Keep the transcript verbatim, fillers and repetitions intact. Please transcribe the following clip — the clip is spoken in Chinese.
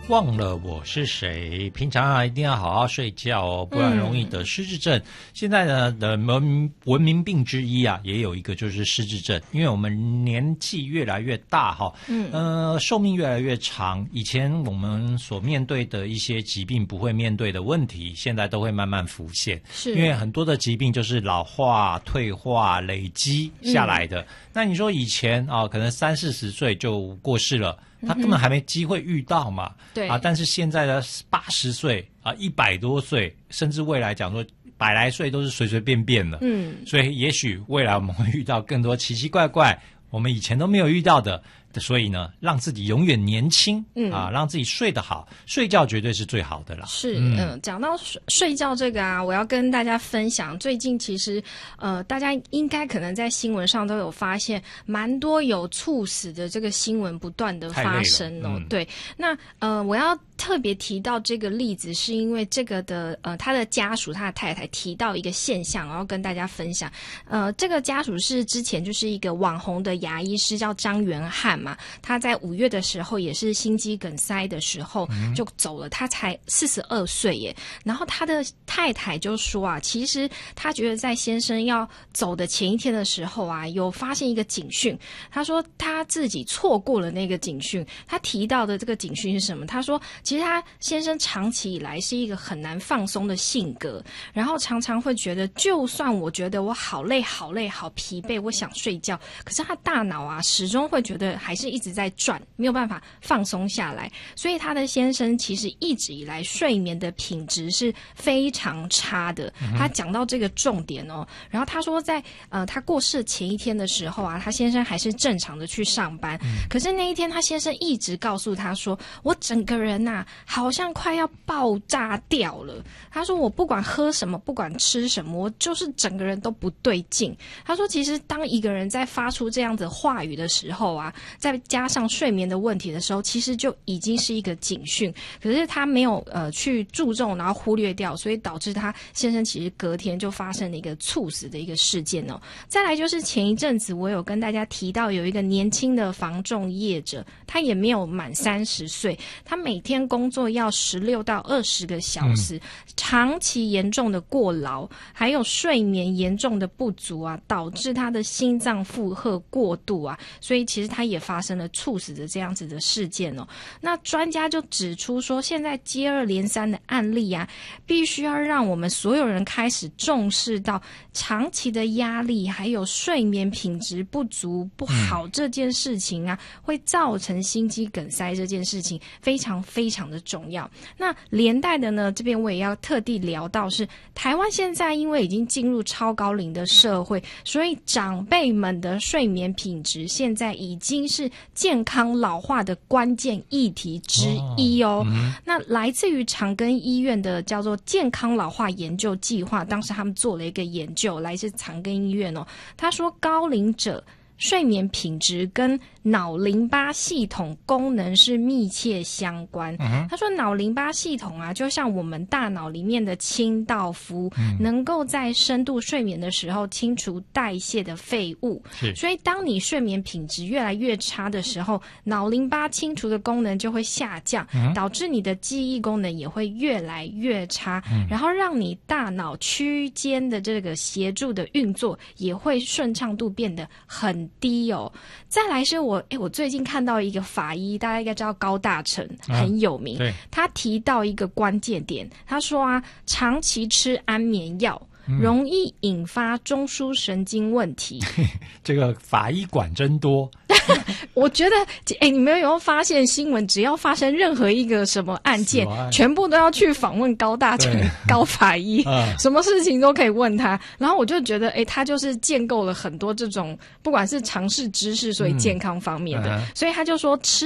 忘了我是谁。平常啊一定要好好睡觉哦，不然容易得失智症。嗯、现在呢的文文明病之一啊，也有一个就是失智症，因为我们年纪越来越大哈，嗯呃寿命越来越长，以前我们所面对的一些疾病不会面对的问题，现在都会慢慢浮现。 是因为很多的疾病就是老化、退化、累积下来的。嗯、那你说以前啊，可能三四十岁就过世了。他根本还没机会遇到嘛， 对啊，但是现在的八十岁啊，一百多岁，甚至未来讲说百来岁都是随随便便的，嗯，所以也许未来我们会遇到更多奇奇怪怪我们以前都没有遇到的，所以呢，让自己永远年轻，嗯啊，让自己睡得好，睡觉绝对是最好的啦。 是，嗯，讲、呃、到睡睡觉这个啊，我要跟大家分享，最近其实呃，大家应该可能在新闻上都有发现，蛮多有猝死的这个新闻不断的发生哦。嗯、对，那呃，我要特别提到这个例子，是因为这个的呃，他的家属他的太太提到一个现象，然后跟大家分享。呃，这个家属是之前就是一个网红的牙医师，叫张元汉嘛，他在五月的时候也是心肌梗塞的时候就走了，他才四十二岁耶。然后他的太太就说啊，其实他觉得在先生要走的前一天的时候啊，有发现一个警讯。他说他自己错过了那个警讯。他提到的这个警讯是什么？他说其实他先生长期以来是一个很难放松的性格，然后常常会觉得，就算我觉得我好累好累好疲惫，我想睡觉，可是他大脑啊始终会觉得还是一直在转，没有办法放松下来。所以他的先生其实一直以来睡眠的品质是非常差的。嗯、他讲到这个重点哦，然后他说在呃他过世前一天的时候啊，他先生还是正常的去上班，嗯、可是那一天他先生一直告诉他说，我整个人呐、啊、好像快要爆炸掉了。他说我不管喝什么，不管吃什么，我就是整个人都不对劲。他说其实当一个人在发出这样子话语的时候啊，再加上睡眠的问题的时候，其实就已经是一个警讯。可是他没有呃去注重，然后忽略掉，所以导致他先生其实隔天就发生了一个猝死的一个事件哦。再来就是前一阵子我有跟大家提到，有一个年轻的房仲业者，他也没有满三十岁，他每天工作要十六到二十个小时，嗯、长期严重的过劳，还有睡眠严重的不足啊，导致他的心脏负荷过度啊，所以其实他也发生了猝死的这样子的事件哦。那专家就指出说，现在接二连三的案例啊，必须要让我们所有人开始重视到长期的压力，还有睡眠品质不足不好这件事情啊，嗯、会造成心肌梗塞这件事情非常非常的重要。那连带的呢，这边我也要特地聊到是，台湾现在因为已经进入超高龄的社会，所以长辈们的睡眠品质现在已经是健康老化的关键议题之一哦。哦嗯、那来自于长庚医院的叫做健康老化研究计划，当时他们做了一个研究，来自长庚医院哦。他说高龄者睡眠品质跟脑淋巴系统功能是密切相关。嗯、他说脑淋巴系统啊，就像我们大脑里面的清道夫，嗯、能够在深度睡眠的时候清除代谢的废物。所以当你睡眠品质越来越差的时候，脑淋巴清除的功能就会下降，嗯、导致你的记忆功能也会越来越差，嗯、然后让你大脑区间的这个协助的运作也会顺畅度变得很低哦。再来是我诶我最近看到一个法医，大家应该知道高大成，啊、很有名，他提到一个关键点，他说啊，长期吃安眠药容易引发中枢神经问题。 这个法医管真多。 我觉得，哎，你们有没有发现新闻，只要发生任何一个什么案件，全部都要去访问高大成高法医，嗯、什么事情都可以问他。然后我就觉得，哎，他就是建构了很多这种，不管是常识知识，所以健康方面的，嗯、所以他就说吃。